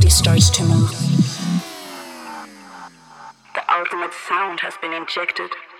body starts to move. The ultimate sound has been injected.